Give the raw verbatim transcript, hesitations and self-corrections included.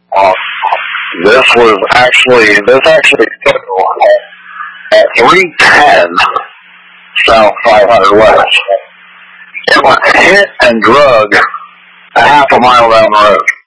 Uh, this was actually, this actually at three ten South five hundred West. It was hit and drug a half a mile down the road.